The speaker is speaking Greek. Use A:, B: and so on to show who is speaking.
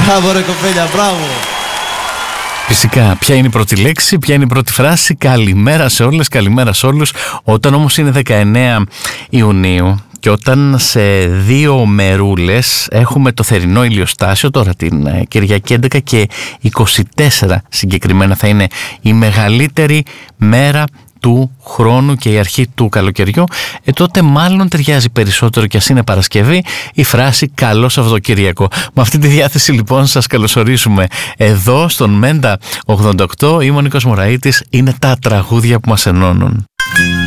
A: Μπράβο ρε κοπέλια, μπράβο.
B: Φυσικά, ποια είναι η πρώτη λέξη, ποια είναι η πρώτη φράση? Καλημέρα σε όλες, καλημέρα σε όλους. Όταν όμως είναι 19 Ιουνίου και όταν σε 2 μερούλες έχουμε το θερινό ηλιοστάσιο, τώρα την Κυριακή 11 και 24 συγκεκριμένα θα είναι η μεγαλύτερη μέρα του χρόνου και η αρχή του καλοκαιριού, τότε μάλλον ταιριάζει περισσότερο, και ας είναι Παρασκευή, η φράση «Καλό Σαββατοκύριακο». Με αυτή τη διάθεση λοιπόν σας καλωσορίζουμε εδώ στον Μέντα 88. Είμαι ο Νίκος Μωραΐτης, είναι τα τραγούδια που μας ενώνουν.